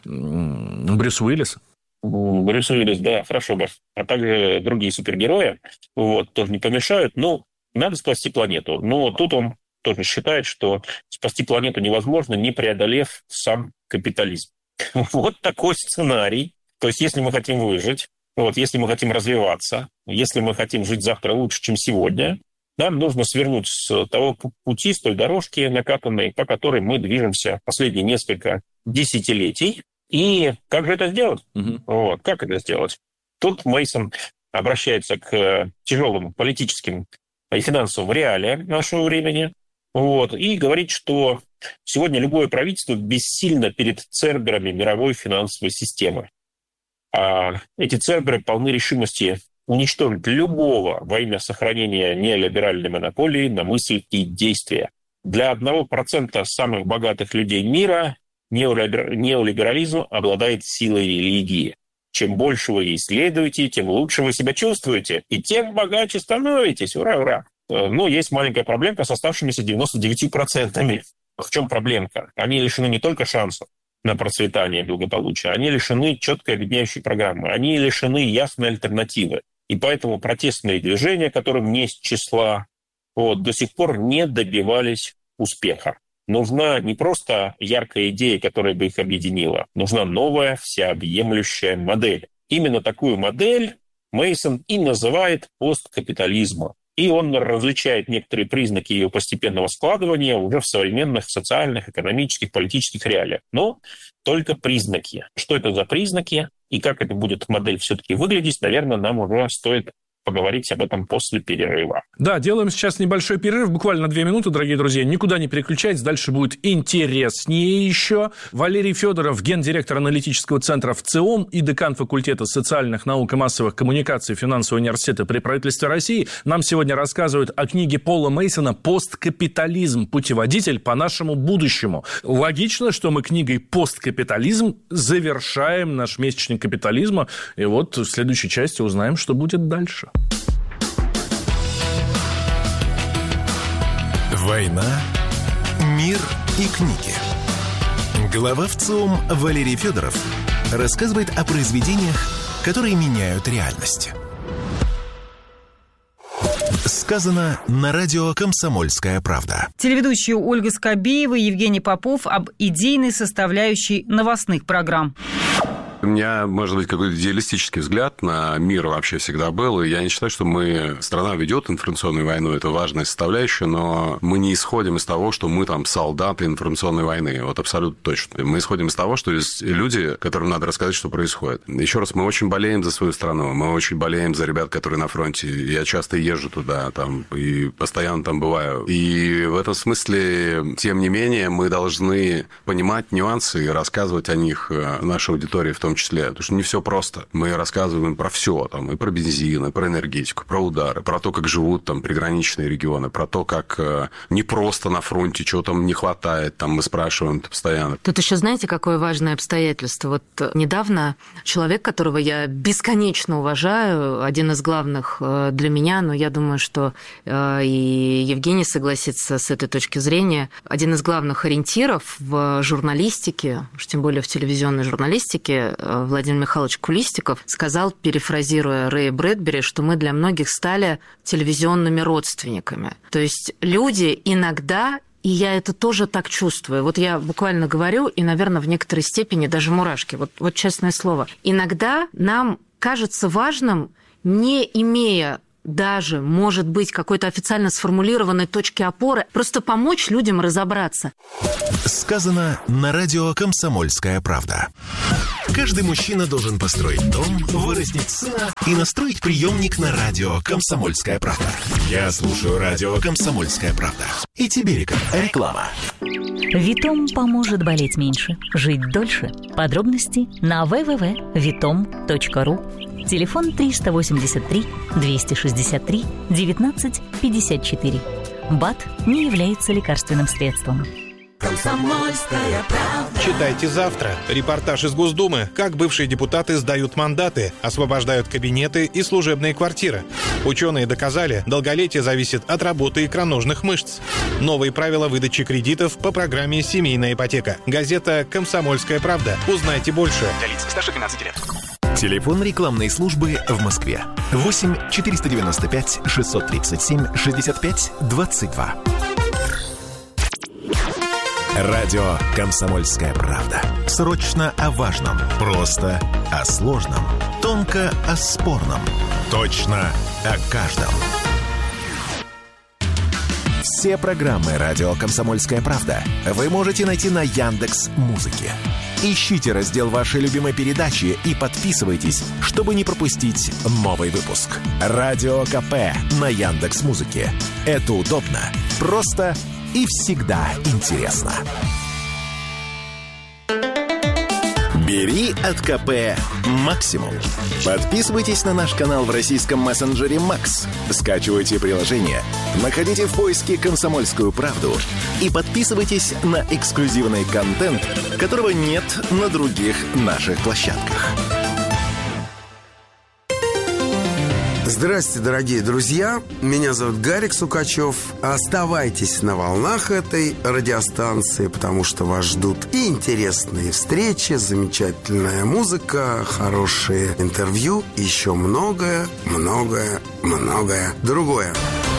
Брюс Уиллис. Брюс Уиллис, да, хорошо бы. А также другие супергерои, вот, тоже не помешают. Ну, надо спасти планету. Но тут он тоже считает, что спасти планету невозможно, не преодолев сам капитализм. Вот такой сценарий. То есть, если мы хотим выжить, вот, если мы хотим развиваться, если мы хотим жить завтра лучше, чем сегодня, нам нужно свернуть с того пути, с той дорожки накатанной, по которой мы движемся последние несколько десятилетий. И как же это сделать? Угу. Вот, как это сделать? Тут Мейсон обращается к тяжелым политическим и финансовым реалиям нашего времени, вот, и говорит, что сегодня любое правительство бессильно перед церберами мировой финансовой системы. А эти церберы полны решимости уничтожить любого во имя сохранения неолиберальной монополии на мысль и действия. Для одного процента самых богатых людей мира неолиберализм обладает силой религии. Чем больше вы исследуете, тем лучше вы себя чувствуете, и тем богаче становитесь. Ура, ура! Но есть маленькая проблемка с оставшимися девяноста девятью процентами. В чем проблемка? Они лишены не только шансов на процветание и благополучие, они лишены четкой объединяющей программы, они лишены ясной альтернативы. И поэтому протестные движения, которым несть числа, вот, до сих пор не добивались успеха. Нужна не просто яркая идея, которая бы их объединила, нужна новая всеобъемлющая модель. Именно такую модель Мейсон и называет посткапитализмом. И он различает некоторые признаки ее постепенного складывания уже в современных социальных, экономических, политических реалиях. Но только признаки. Что это за признаки и как это будет модель все-таки выглядеть, наверное, нам уже стоит поговорить об этом после перерыва. Да, делаем сейчас небольшой перерыв, буквально две минуты, дорогие друзья. Никуда не переключайтесь, дальше будет интереснее еще. Валерий Федоров, гендиректор аналитического центра ВЦИОМ и декан факультета социальных наук и массовых коммуникаций Финансового университета при правительстве России, нам сегодня рассказывают о книге Пола Мейсона «Посткапитализм. Путеводитель по нашему будущему». Логично, что мы книгой «Посткапитализм» завершаем наш месячник капитализма, и вот в следующей части узнаем, что будет дальше. «Война, мир и книги». Глава ВЦИОМ Валерий Федоров рассказывает о произведениях, которые меняют реальность. Сказано на радио «Комсомольская правда». Телеведущие Ольга Скобеева и Евгений Попов об идейной составляющей новостных программ. У меня, может быть, какой-то идеалистический взгляд на мир вообще всегда был. И я не считаю, что мы... Страна ведет информационную войну, это важная составляющая, но мы не исходим из того, что мы там солдаты информационной войны. Вот абсолютно точно. Мы исходим из того, что есть люди, которым надо рассказать, что происходит. Еще раз, мы очень болеем за свою страну, мы очень болеем за ребят, которые на фронте. Я часто езжу туда, там, и постоянно там бываю. И в этом смысле, тем не менее, мы должны понимать нюансы и рассказывать о них нашей аудитории в том числе, потому что не все просто. Мы рассказываем про все, там, и про бензин, и про энергетику, про удары, про то, как живут там приграничные регионы, про то, как э, не просто на фронте, чего там не хватает, там мы спрашиваем постоянно. Тут еще знаете, какое важное обстоятельство? Вот недавно человек, которого я бесконечно уважаю, один из главных для меня, но я думаю, что э, и Евгений согласится с этой точки зрения, один из главных ориентиров в журналистике, уж тем более в телевизионной журналистике, Владимир Михайлович Кулистиков сказал, перефразируя Рэя Брэдбери, что мы для многих стали телевизионными родственниками. То есть люди иногда... И я это тоже так чувствую. Вот я буквально говорю, и, наверное, в некоторой степени даже мурашки. Вот, вот честное слово. Иногда нам кажется важным, не имея даже, может быть, какой-то официально сформулированной точки опоры, просто помочь людям разобраться. Сказано на радио «Комсомольская правда». Каждый мужчина должен построить дом, вырастить сына и настроить приемник на радио «Комсомольская правда». Я слушаю радио «Комсомольская правда». И тебе реклама. Витом поможет болеть меньше, жить дольше. Подробности на дабл ю дабл ю дабл ю точка витом точка ру. Телефон триста восемьдесят три двести шестьдесят три девятнадцать пятьдесят четыре. БАД не является лекарственным средством. «Комсомольская правда». Читайте завтра. Репортаж из Госдумы. Как бывшие депутаты сдают мандаты, освобождают кабинеты и служебные квартиры. Ученые доказали, долголетие зависит от работы икроножных мышц. Новые правила выдачи кредитов по программе «Семейная ипотека». Газета «Комсомольская правда». Узнайте больше. Для лиц старше двенадцати лет. Телефон рекламной службы в Москве. восемь четыреста девяносто пять шестьсот тридцать семь шестьдесят пять двадцать два. Радио «Комсомольская правда». Срочно о важном. Просто о сложном. Тонко о спорном. Точно о каждом. Все программы «Радио Комсомольская правда» вы можете найти на Яндекс.Музыке. Ищите раздел вашей любимой передачи и подписывайтесь, чтобы не пропустить новый выпуск. Радио КП на Яндекс.Музыке. Это удобно, просто и всегда интересно. Бери от КП максимум. Подписывайтесь на наш канал в российском мессенджере Макс. Скачивайте приложение, находите в поиске «Комсомольскую правду» и подписывайтесь на эксклюзивный контент, которого нет на других наших площадках. Здравствуйте, дорогие друзья. Меня зовут Гарик Сукачев. Оставайтесь на волнах этой радиостанции, потому что вас ждут и интересные встречи, замечательная музыка, хорошие интервью, и еще многое, многое, многое другое.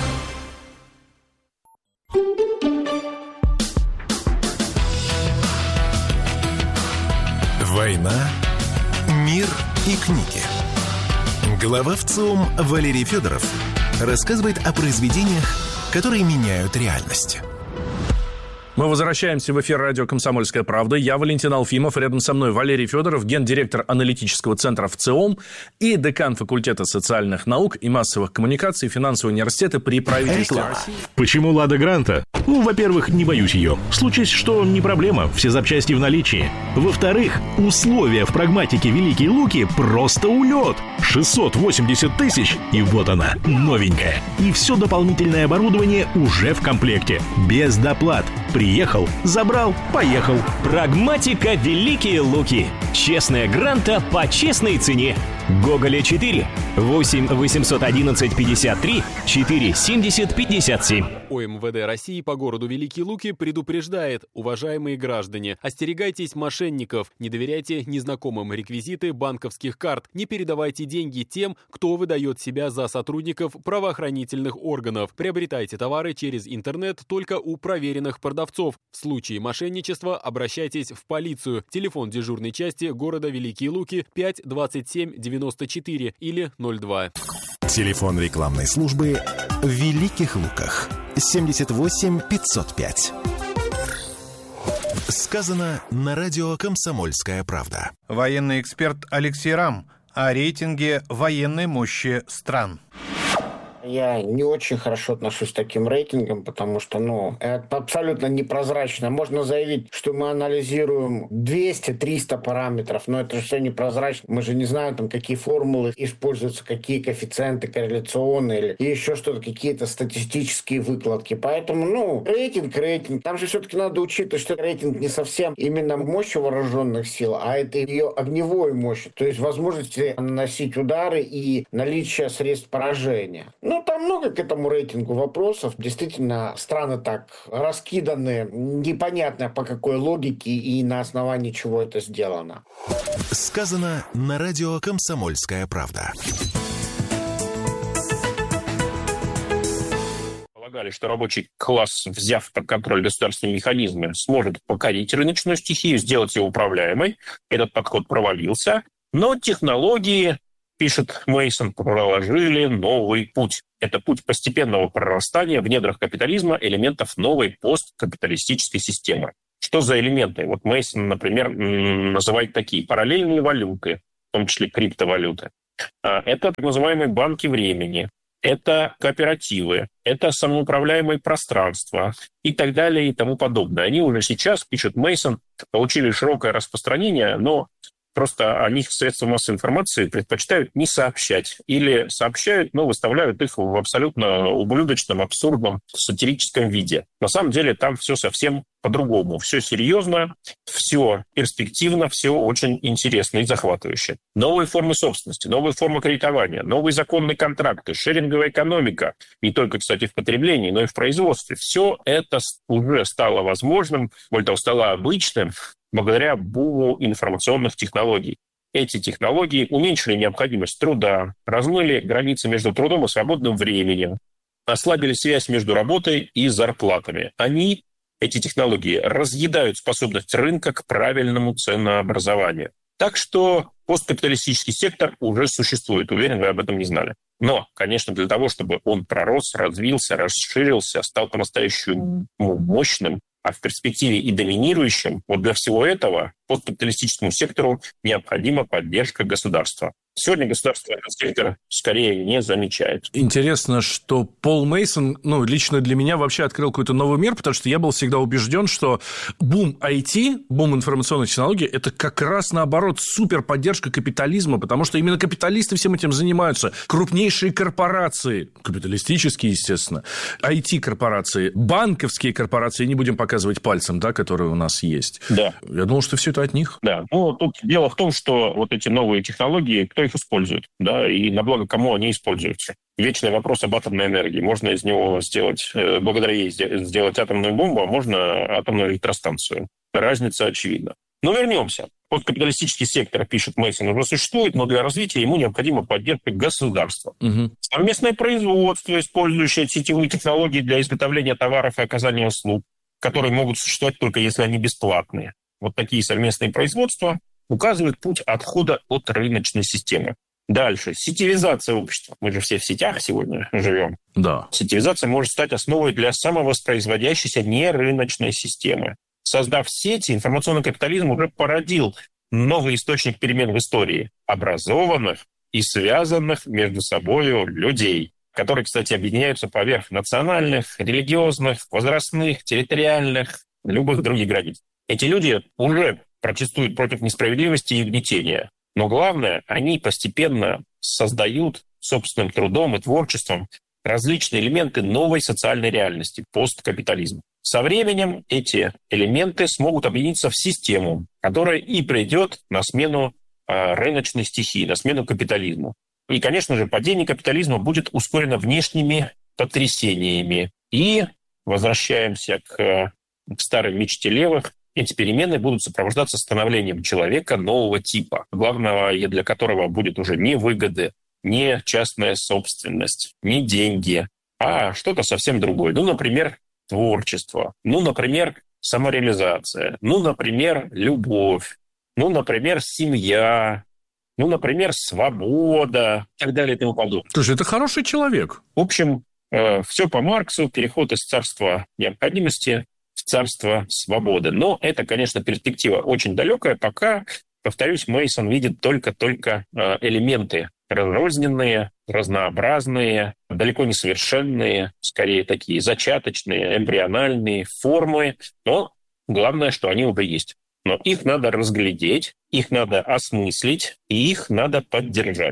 Война, мир и книги. Глава ВЦИОМ Валерий Федоров рассказывает о произведениях, которые меняют реальность. Мы возвращаемся в эфир радио «Комсомольская правда». Я Валентин Алфимов, рядом со мной Валерий Федоров, гендиректор аналитического центра ВЦИОМ и декан факультета социальных наук и массовых коммуникаций финансового университета при правительстве России. Почему «Лада Гранта»? Ну, во-первых, не боюсь ее. Случись, что не проблема, все запчасти в наличии. Во-вторых, условия в прагматике «Великие Луки» просто улет. шестьсот восемьдесят тысяч, и вот она, новенькая. И все дополнительное оборудование уже в комплекте, без доплат. Приехал, забрал, поехал. Прагматика «Великие Луки». Честная Гранта по честной цене. Гоголя четыре. восемь восемьсот одиннадцать пятьдесят три четыре семьдесят пятьдесят семь. ОМВД России по городу Великие Луки предупреждает: уважаемые граждане, остерегайтесь мошенников, не доверяйте незнакомым реквизиты банковских карт, не передавайте деньги тем, кто выдает себя за сотрудников правоохранительных органов, приобретайте товары через интернет только у проверенных продавцов. В случае мошенничества обращайтесь в полицию. Телефон дежурной части города Великие Луки пять двадцать семь девяносто четыре или ноль два. Телефон рекламной службы в Великих Луках семьдесят восемь пятьсот пять. Сказано на радио «Комсомольская правда». Военный эксперт Алексей Рам о рейтинге военной мощи стран. Я не очень хорошо отношусь к таким рейтингам, потому что, ну, это абсолютно непрозрачно. Можно заявить, что мы анализируем двести-триста параметров, но это же все непрозрачно. Мы же не знаем, там, какие формулы используются, какие коэффициенты корреляционные или еще что-то, какие-то статистические выкладки. Поэтому, ну, рейтинг, рейтинг. Там же все-таки надо учитывать, что рейтинг не совсем именно мощь вооруженных сил, а это ее огневой мощь, то есть возможности наносить удары и наличие средств поражения. Ну, Ну, там много к этому рейтингу вопросов. Действительно, страны так раскиданы, непонятно по какой логике и на основании чего это сделано. Сказано на радио «Комсомольская правда». Полагали, что рабочий класс, взяв под контроль государственные механизмы, сможет покорить рыночную стихию, сделать ее управляемой. Этот подход провалился. Но технологии, пишет Мейсон, проложили новый путь. Это путь постепенного прорастания в недрах капитализма элементов новой посткапиталистической системы. Что за элементы? Вот Мейсон, например, называет такие: параллельные валюты, в том числе криптовалюты. Это так называемые банки времени. Это кооперативы, это самоуправляемое пространство и так далее и тому подобное. Они уже сейчас, пишет Мейсон, получили широкое распространение, но просто о них средства массовой информации предпочитают не сообщать. Или сообщают, но выставляют их в абсолютно ублюдочном, абсурдном, сатирическом виде. На самом деле там все совсем по-другому. Все серьезно, все перспективно, все очень интересно и захватывающе. Новые формы собственности, новые формы кредитования, новые законные контракты, шеринговая экономика. Не только, кстати, в потреблении, но и в производстве. Все это уже стало возможным, более того, стало обычным, благодаря буму информационных технологий. Эти технологии уменьшили необходимость труда, размыли границы между трудом и свободным временем, ослабили связь между работой и зарплатами. Они, эти технологии, разъедают способность рынка к правильному ценообразованию. Так что посткапиталистический сектор уже существует. Уверен, вы об этом не знали. Но, конечно, для того, чтобы он пророс, развился, расширился, стал по-настоящему мощным, а в перспективе и доминирующим, вот для всего этого посткапиталистическому сектору необходима поддержка государства. Сегодня государство этот сектор скорее не замечает. Интересно, что Пол Мейсон, ну, лично для меня вообще открыл какой-то новый мир, потому что я был всегда убежден, что бум ай ти, бум информационных технологий, это как раз наоборот супер поддержка капитализма, потому что именно капиталисты всем этим занимаются. Крупнейшие корпорации, капиталистические, естественно, ай ти-корпорации, банковские корпорации, не будем показывать пальцем, да, которые у нас есть. Да. Я думал, что все это от них. Да. Ну, тут дело в том, что вот эти новые технологии, кто их использует, да, и на благо кому они используются. Вечный вопрос об атомной энергии. Можно из него сделать, благодаря ей сделать атомную бомбу, а можно атомную электростанцию. Разница очевидна. Но вернемся. Посткапиталистический сектор, пишет Мейсон, уже существует, но для развития ему необходима поддержка государства. Угу. Совместное производство, использующее сетевые технологии для изготовления товаров и оказания услуг, которые могут существовать только если они бесплатные. Вот такие совместные производства указывает путь отхода от рыночной системы. Дальше. Сетевизация общества. Мы же все в сетях сегодня живем. Да. Сетевизация может стать основой для самовоспроизводящейся нерыночной системы. Создав сети, информационный капитализм уже породил новый источник перемен в истории образованных и связанных между собой людей, которые, кстати, объединяются поверх национальных, религиозных, возрастных, территориальных, любых других границ. Эти люди уже протестуют против несправедливости и угнетения. Но главное, они постепенно создают собственным трудом и творчеством различные элементы новой социальной реальности, посткапитализма. Со временем эти элементы смогут объединиться в систему, которая и придет на смену э, рыночной стихии, на смену капитализму. И, конечно же, падение капитализма будет ускорено внешними потрясениями. И возвращаемся к, к старой мечте левых. Эти перемены будут сопровождаться становлением человека нового типа, главного для которого будет уже не выгоды, не частная собственность, не деньги, а что-то совсем другое. Ну, например, творчество, ну, например, самореализация, ну, например, любовь, ну, например, семья, ну, например, свобода и так далее и тому подобное. Слушай, это хороший человек. В общем, э, все по Марксу, переход из царства необходимости в царство свободы. Но это, конечно, перспектива очень далекая, пока, повторюсь, Мейсон видит только-только э, элементы разрозненные, разнообразные, далеко не совершенные, скорее такие зачаточные, эмбриональные формы, но главное, что они уже есть. Но их надо разглядеть, их надо осмыслить, и их надо поддержать.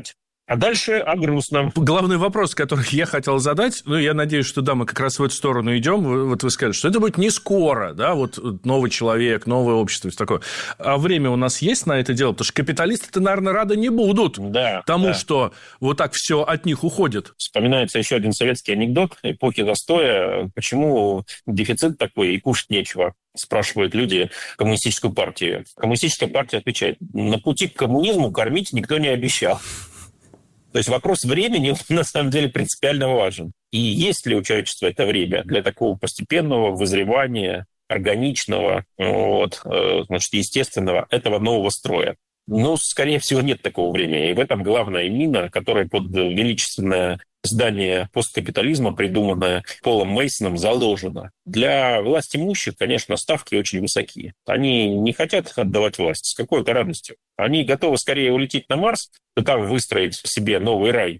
А дальше о грустном. Главный вопрос, который я хотел задать, ну, я надеюсь, что, да, мы как раз в эту сторону идем. Вот вы сказали, что это будет не скоро, да, вот новый человек, новое общество, все такое. А время у нас есть на это дело? Потому что капиталисты-то, наверное, рады не будут да, тому, да. что вот так все от них уходит. Вспоминается еще один советский анекдот эпохи застоя. Почему дефицит такой и кушать нечего? Спрашивают люди коммунистическую партию. Коммунистическая партия отвечает: на пути к коммунизму кормить никто не обещал. То есть вопрос времени, на самом деле, принципиально важен. И есть ли у человечества это время для такого постепенного вызревания, органичного, вот, значит, естественного, этого нового строя? Ну, скорее всего, нет такого времени. И в этом главная мина, которая под величественное здание посткапитализма, придуманное Полом Мейсоном, заложена. Для власть имущих, конечно, ставки очень высокие. Они не хотят отдавать власть с какой-то радостью. Они готовы скорее улететь на Марс, и там выстроить себе новый рай,